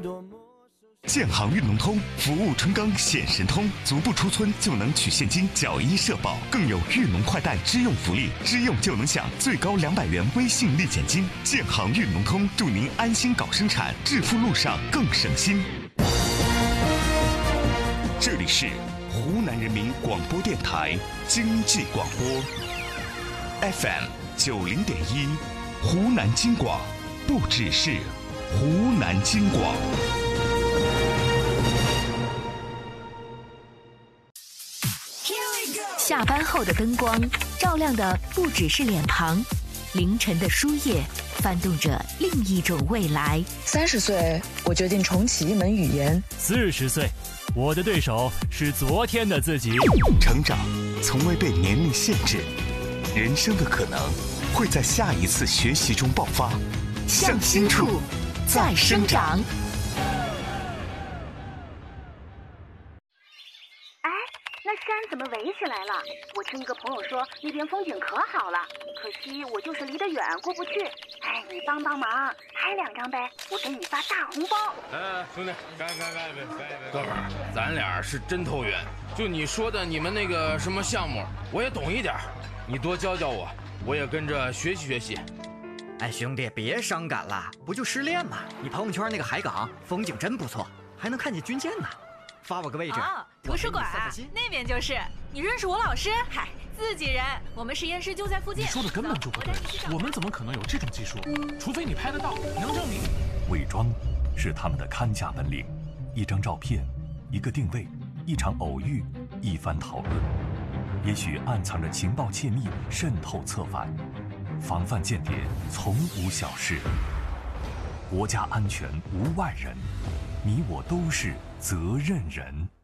建行运农通服务春耕显神通，足不出村就能取现金缴一社保，更有运农快贷支用福利，支用就能享最高200元微信立减金。建行运农通祝您安心搞生产，致富路上更省心。这里是湖南人民广播电台经济广播 FM 90.1，湖南经广，不只是湖南经广。 下班后的灯光照亮的不只是脸庞，凌晨的书页翻动着另一种未来。 30岁，我决定重启一门语言。 40岁，我的对手是昨天的自己。 成长从未被年龄限制，人生的可能会在下一次学习中爆发， 向心处再生长。 那山怎么围起来了？我听一个朋友说那边风景可好了，可惜我就是离得远过不去。哎，你帮帮忙，拍2张呗，我给你发大红包。 兄弟，干！哥们儿，咱俩是真投缘。就你说的你们那个什么项目，我也懂一点，你多教教我，我也跟着学习。 哎，兄弟，别伤感了，不就失恋吗？你朋友圈那个海港风景真不错，还能看见军舰呢。发我个位置。 图书馆那边就是。你认识我老师？嗨，自己人，我们实验室就在附近。 你说的根本就不对，我们怎么可能有这种技术？除非你拍得到，能证明。 伪装是他们的看家本领，一张照片，一个定位，一场偶遇，一番讨论，也许暗藏着情报窃密，渗透策反。防范间谍从无小事，国家安全无外人，你我都是责任人。